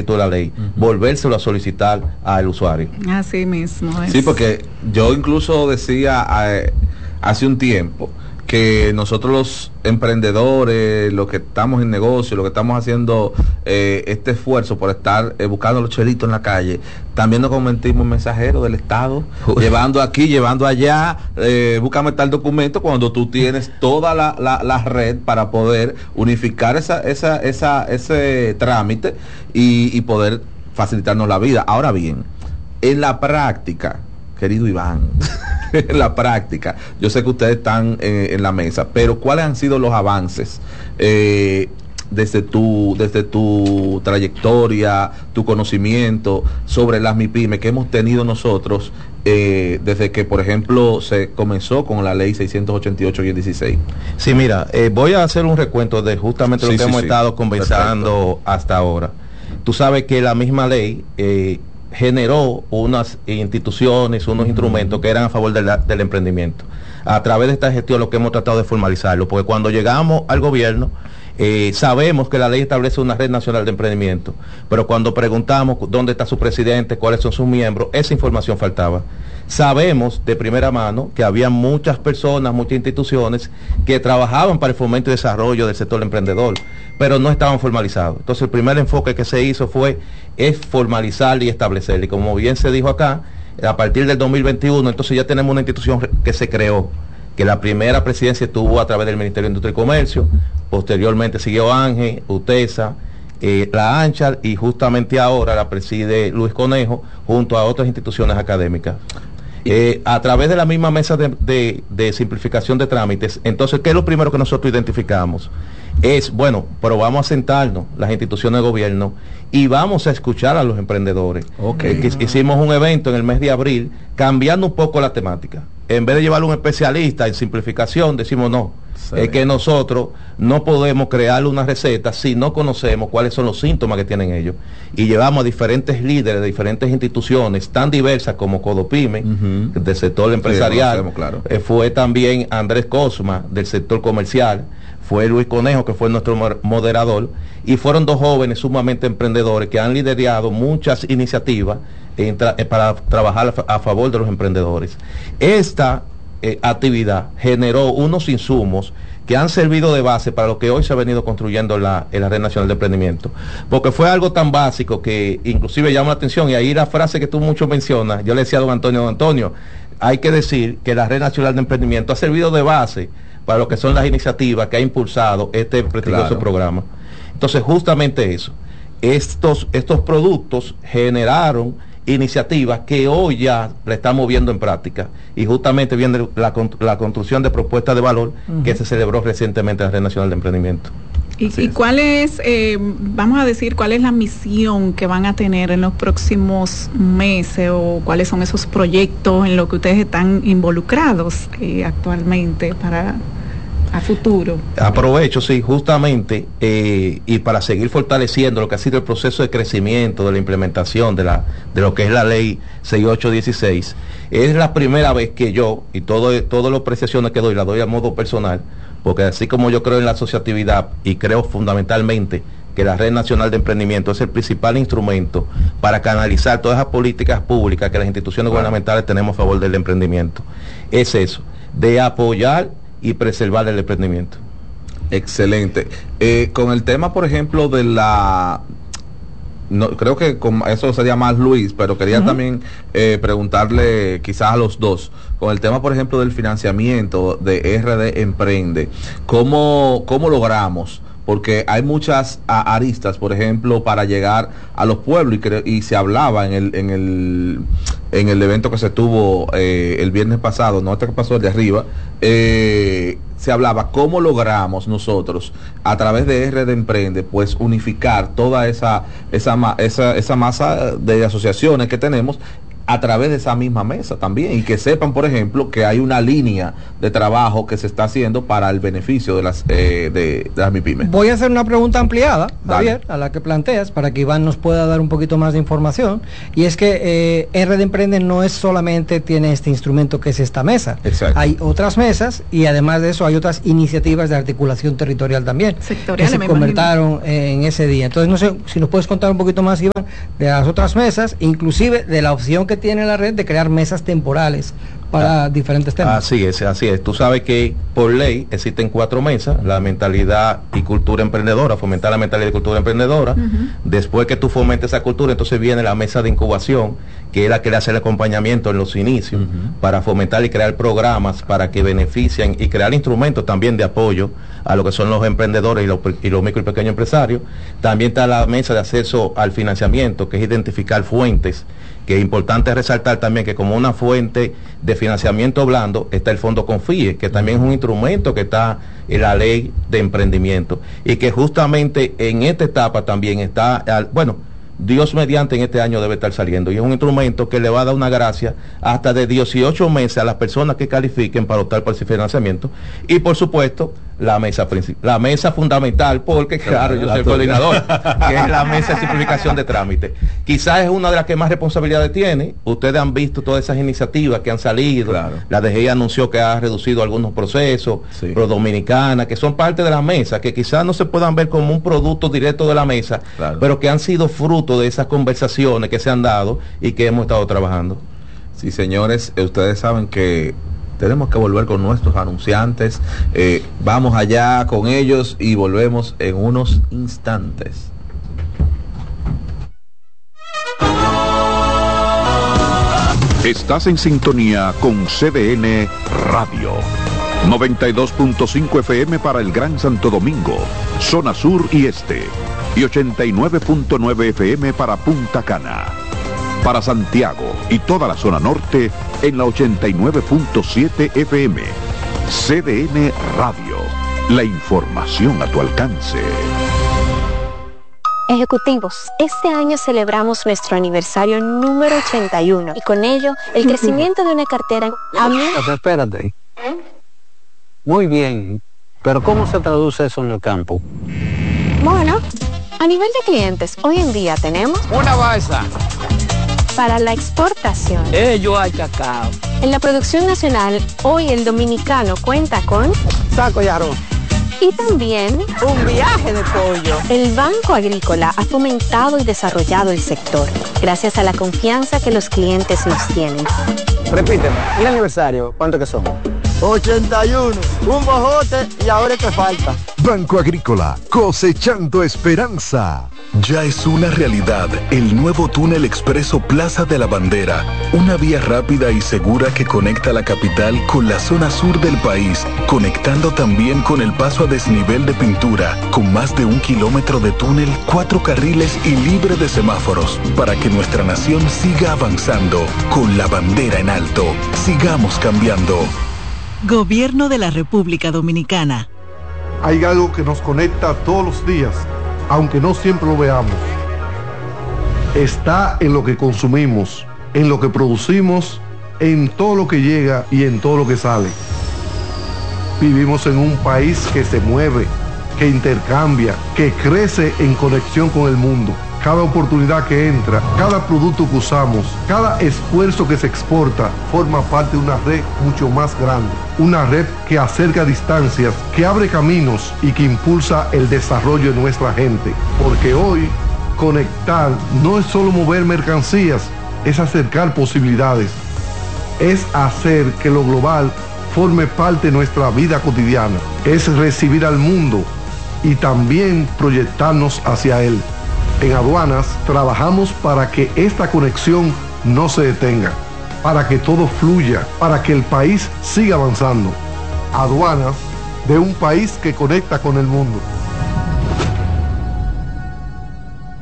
espíritu de la ley, volvérselo a solicitar al usuario. Así mismo es. Sí, porque yo incluso decía hace un tiempo que nosotros los emprendedores, los que estamos en negocio, los que estamos haciendo este esfuerzo por estar buscando los chelitos en la calle, también nos convertimos en mensajeros del Estado, llevando aquí, llevando allá, búscame tal documento, cuando tú tienes toda la red para poder unificar ese trámite y poder facilitarnos la vida. Ahora bien, en la práctica, querido Iván, en la práctica, yo sé que ustedes están en la mesa, pero ¿cuáles han sido los avances desde tu trayectoria, tu conocimiento sobre las MIPYME que hemos tenido nosotros desde que, por ejemplo, se comenzó con la ley 688 y el 16? Sí, mira, voy a hacer un recuento de justamente lo que hemos estado conversando hasta ahora. Tú sabes que la misma ley generó unas instituciones, unos instrumentos que eran a favor del emprendimiento. A través de esta gestión lo que hemos tratado de formalizarlo, porque cuando llegamos al gobierno, sabemos que la ley establece una red nacional de emprendimiento, pero cuando preguntamos dónde está su presidente, cuáles son sus miembros, esa información faltaba. Sabemos de primera mano que había muchas personas, muchas instituciones que trabajaban para el fomento y desarrollo del sector emprendedor, pero no estaban formalizados. Entonces el primer enfoque que se hizo es formalizar y establecer, y como bien se dijo acá, a partir del 2021, entonces ya tenemos una institución que se creó, que la primera presidencia estuvo a través del Ministerio de Industria y Comercio, posteriormente siguió Ángel, UTESA, la ANCHAR, y justamente ahora la preside Luis Conejo, junto a otras instituciones académicas. A través de la misma mesa de simplificación de trámites, entonces, ¿qué es lo primero que nosotros identificamos? Bueno, pero vamos a sentarnos, las instituciones de gobierno, y vamos a escuchar a los emprendedores. Hicimos un evento en el mes de abril, cambiando un poco la temática. En vez de llevar a un especialista en simplificación, decimos no. Es que nosotros no podemos crear una receta si no conocemos cuáles son los síntomas que tienen ellos. Y llevamos a diferentes líderes de diferentes instituciones tan diversas como Codopyme, del sector empresarial. Sí, claro. Fue también Andrés Cosma, del sector comercial. Fue Luis Conejo, que fue nuestro moderador. Y fueron dos jóvenes sumamente emprendedores que han liderado muchas iniciativas para trabajar a favor de los emprendedores. Esta actividad generó unos insumos que han servido de base para lo que hoy se ha venido construyendo en la Red Nacional de Emprendimiento, porque fue algo tan básico que inclusive llama la atención, y ahí la frase que tú mucho mencionas, yo le decía a don Antonio, hay que decir que la Red Nacional de Emprendimiento ha servido de base para lo que son las iniciativas que ha impulsado este prestigioso programa. Entonces, justamente eso, estos productos generaron iniciativas que hoy ya la estamos viendo en práctica, y justamente viene la construcción de propuestas de valor que se celebró recientemente en la Red Nacional de Emprendimiento. ¿Y cuál es, vamos a decir, cuál es la misión que van a tener en los próximos meses, o cuáles son esos proyectos en los que ustedes están involucrados actualmente para a futuro? Aprovecho, sí, justamente, y para seguir fortaleciendo lo que ha sido el proceso de crecimiento, de la implementación de lo que es la ley 6816. Es la primera vez que yo, y todas las apreciaciones que doy, las doy a modo personal, porque así como yo creo en la asociatividad y creo fundamentalmente que la Red Nacional de Emprendimiento es el principal instrumento para canalizar todas esas políticas públicas que las instituciones gubernamentales tenemos a favor del emprendimiento, es eso, de apoyar y preservar el emprendimiento. Excelente. Con el tema, por ejemplo, de creo que con eso sería más Luis, pero quería también preguntarle quizás a los dos, con el tema, por ejemplo, del financiamiento de RD Emprende, ¿cómo logramos? Porque hay muchas aristas, por ejemplo, para llegar a los pueblos, y se hablaba en el evento que se tuvo el viernes pasado, no este que pasó, el de arriba, se hablaba cómo logramos nosotros a través de RD Emprende pues unificar toda esa masa de asociaciones que tenemos a través de esa misma mesa también, y que sepan, por ejemplo, que hay una línea de trabajo que se está haciendo para el beneficio de las MIPYMES. Voy a hacer una pregunta ampliada, Javier, a la que planteas, para que Iván nos pueda dar un poquito más de información, y es que RD Emprende no es solamente tiene este instrumento que es esta mesa. Exacto. Hay otras mesas, y además de eso hay otras iniciativas de articulación territorial también, sectorial, que se conversaron en ese día. Entonces, no sé si nos puedes contar un poquito más, Iván, de las otras mesas, inclusive de la opción que tiene la red de crear mesas temporales para diferentes temas. Así es. Tú sabes que por ley existen 4 mesas: la mentalidad y cultura emprendedora, fomentar la mentalidad y cultura emprendedora. Después que tú fomentes esa cultura, entonces viene la mesa de incubación, que es la que le hace el acompañamiento en los inicios, para fomentar y crear programas para que beneficien y crear instrumentos también de apoyo a lo que son los emprendedores y los micro y pequeños empresarios. También está la mesa de acceso al financiamiento, que es identificar fuentes, que es importante resaltar también que como una fuente de financiamiento blando está el Fondo Confíe, que también es un instrumento que está en la ley de emprendimiento, y que justamente en esta etapa también está, Dios mediante en este año debe estar saliendo, y es un instrumento que le va a dar una gracia hasta de 18 meses a las personas que califiquen para optar por ese financiamiento. Y por supuesto la mesa fundamental, porque claro, yo soy el coordinador, que es la mesa de simplificación de trámite. Quizás es una de las que más responsabilidades tiene. Ustedes han visto todas esas iniciativas que han salido. Claro. La DGI anunció que ha reducido algunos procesos, sí. Pro Dominicana, que son parte de la mesa, que quizás no se puedan ver como un producto directo de la mesa, claro, pero que han sido fruto de esas conversaciones que se han dado y que hemos estado trabajando. Sí, señores, ustedes saben que tenemos que volver con nuestros anunciantes. Vamos allá con ellos y volvemos en unos instantes. Estás en sintonía con CDN Radio. 92.5 FM para el Gran Santo Domingo, zona sur y este. Y 89.9 FM para Punta Cana. Para Santiago y toda la zona norte en la 89.7 FM. CDN Radio. La información a tu alcance. Ejecutivos, este año celebramos nuestro aniversario número 81 y con ello el crecimiento de una cartera. Espérate. Muy bien, pero ¿cómo se traduce eso en el campo? Bueno, a nivel de clientes, hoy en día tenemos una balsa para la exportación. Ello hay cacao. En la producción nacional, hoy el dominicano cuenta con saco y arroz. Y también un viaje de pollo. El Banco Agrícola ha fomentado y desarrollado el sector, gracias a la confianza que los clientes nos tienen. Repíteme, ¿y el aniversario cuánto que son? 81, un bojote y ahora que falta. Banco Agrícola, cosechando esperanza. Ya es una realidad el nuevo túnel expreso Plaza de la Bandera, una vía rápida y segura que conecta la capital con la zona sur del país, conectando también con el paso a desnivel de Pintura, con más de 1 kilómetro de túnel, 4 carriles y libre de semáforos, para que nuestra nación siga avanzando, con la bandera en alto. Sigamos cambiando. Gobierno de la República Dominicana. Hay algo que nos conecta todos los días, aunque no siempre lo veamos. Está en lo que consumimos, en lo que producimos, en todo lo que llega y en todo lo que sale. Vivimos en un país que se mueve, que intercambia, que crece en conexión con el mundo. Cada oportunidad que entra, cada producto que usamos, cada esfuerzo que se exporta, forma parte de una red mucho más grande. Una red que acerca distancias, que abre caminos y que impulsa el desarrollo de nuestra gente. Porque hoy, conectar no es solo mover mercancías, es acercar posibilidades. Es hacer que lo global forme parte de nuestra vida cotidiana. Es recibir al mundo y también proyectarnos hacia él. En Aduanas trabajamos para que esta conexión no se detenga, para que todo fluya, para que el país siga avanzando. Aduanas, de un país que conecta con el mundo.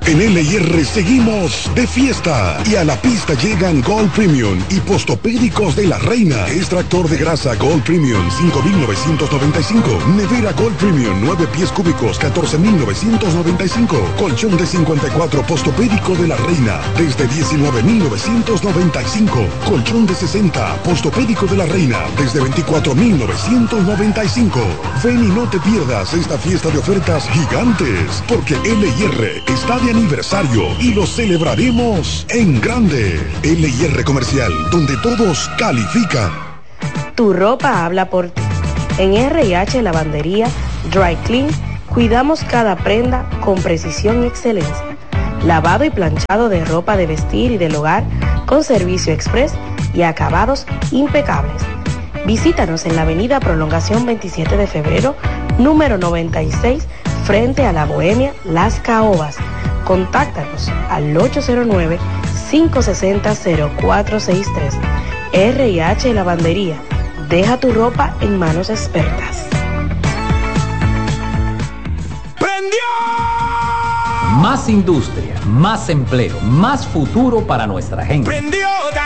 En LIR seguimos de fiesta y a la pista llegan Gold Premium y Postopédicos de la Reina. Extractor de grasa Gold Premium 5.995. Nevera Gold Premium 9 pies cúbicos 14.995. Colchón de 54 Postopédico de la Reina desde 19.995. Colchón de 60 Postopédico de la Reina desde 24.995. Ven y no te pierdas esta fiesta de ofertas gigantes porque LIR está de aniversario y lo celebraremos en grande. LIR Comercial, donde todos califican. Tu ropa habla por ti. En R&H Lavandería Dry Clean cuidamos cada prenda con precisión y excelencia. Lavado y planchado de ropa de vestir y del hogar con servicio express y acabados impecables. Visítanos en la avenida Prolongación 27 de febrero, número 96, frente a la Bohemia Las Caobas. Contáctanos al 809-560-0463. R&H Lavandería. Deja tu ropa en manos expertas. ¡Prendió! Más industria, más empleo, más futuro para nuestra gente. ¡Prendió!